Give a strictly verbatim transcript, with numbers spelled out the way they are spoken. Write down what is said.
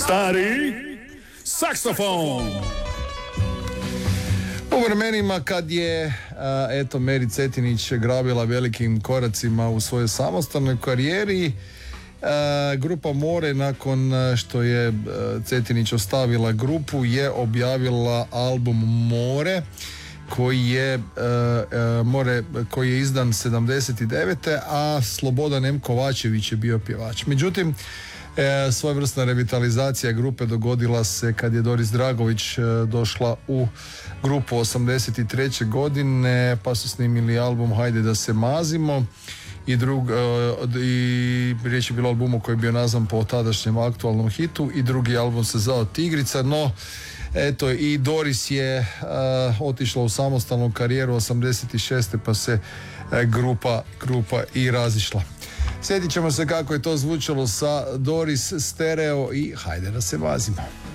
Stari saksofon. U vremenima kad je a, eto Meri Cetinić grabila velikim koracima u svojoj samostalnoj karijeri, a, grupa More, nakon što je a, Cetinić ostavila grupu, je objavila album More koji je uh, More koji je izdan sedamdeset devete a Slobodan M. Kovačević je bio pjevač. Međutim, E, svojevrsna revitalizacija grupe dogodila se kad je Doris Dragović e, došla u grupu osamdeset treće godine, pa su snimili album Hajde da se mazimo i, drug, e, i riječ je bilo albumu koji je bio nazvan po tadašnjem aktualnom hitu, i drugi album se zvao Tigrica. No eto, i Doris je e, otišla u samostalnu karijeru osamdeset šeste pa se e, grupa, grupa i razišla. Sjetit ćemo se kako je to zvučalo sa Doris, Stereo i Hajde da se mazimo.